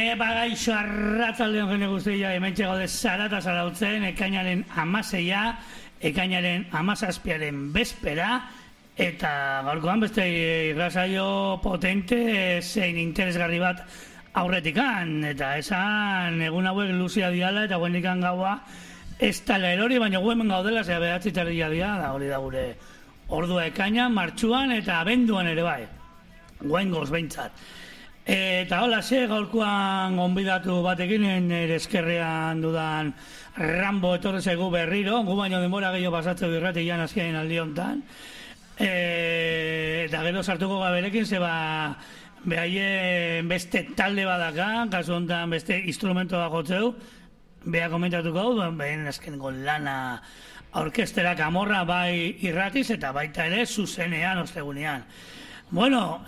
Bagaixo arratzaldeon jende guztia, hementxe gaude zarata zarautzen, ekainaren 16, ekainaren 17 bezpera, eta gaurkoan beste irrasaio potente zein interesgarri bat aurretikan, eta esan egun hauek luzia diala eta guendikan gaua ez tala erori, baina gu hemen gaudela, zera behatzi tardia dia, da hori da gure ordua ekaina, martxuan eta abenduan ere bai, guengoz behintzat. Eta hola, gaurkoan gonbidatu batekin, nire eskerrean dudan Rambo etorri zaigu berriro, gu baino denbora gehiago pasatzeu irratian azkenean aldi hontan. Eta gero sartuko gaberekin, zeba behaien beste talde badaka, kasu hontan beste instrumento bakotzeu, beha komentatuko hau, behen azkeneko lana orkestera kamorra bai irratiz eta baita ere zuzenean, ostegunean. Bueno,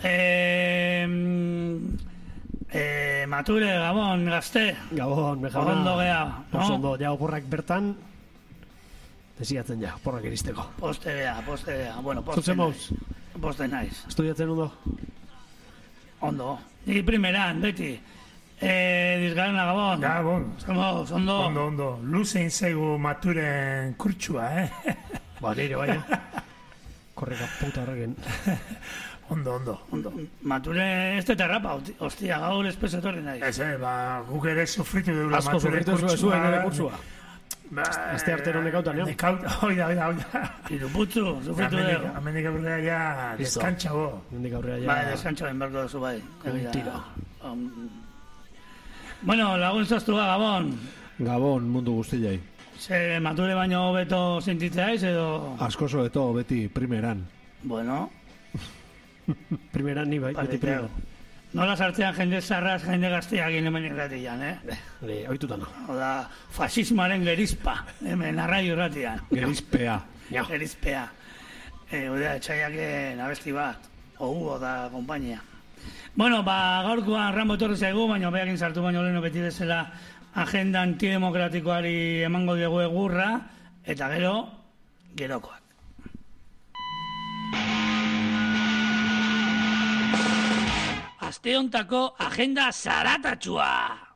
Mature, Gabon, gazte. Gabon, mejauna. Ondo geha, no? Ondo, ja, oporrak bertan, desiatzen ja, oporrak iristeko. Poste geha. Bueno, poste naiz. Poste naiz. Estudiatzen ondo? Ondo. Ni primeran, beti. Dizgarena, Gabon. Gabon. Somos, ondo. Ondo. Luzein zaigu Maturen kurtsua, Ba, nire, baina. Korreka puta horrekin. Ondo. Mature ez te terrapa, hostia, gaur espezatorri nahi. Ez, guk ere sufritu dugula Maturen kurtsua. Asko sufritu zuen ere kurtsua. Este arte non nekautan, jo? Oida. Iruputzu, sufritu dugu. Amendik aurrera ja, deskantxa bo. Amendik aurrera ja... Bai, deskantxa ben berko duzu bai. Tiro. Bueno, lagun zaztua, Gabon. Gabon, mundu guztiai. Ze Mature baino beto sentitzaiz edo... Askoso beto, beti primeran. Bueno... Primeran ni bai, beti primeran. Nola sartzean jende zarraz, jende gazteak hemen irratian, Oituta no. Oda, fasismoaren gerizpa, hemen arraio irratian. Gerizpea. Gerizpea. Odea, etxaiaken abesti bat, ohuo da kompainia. Bueno, gaurkoan Rambo etorri zaigu, baina behakin sartu baino leheno beti bezala agenda antidemokratikoari emango diegu egurra, eta gerokoak. Aste hontako agenda zaratatxua!